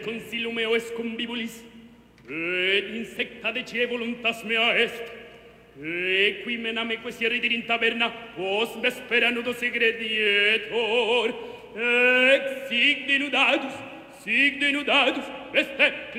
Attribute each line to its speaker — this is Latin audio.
Speaker 1: consilio meo est convivulis, et insecta decie voluntas mea est, e qui menameque siere in taverna, post vespera nudo segredietor, ex sic denudatus, veste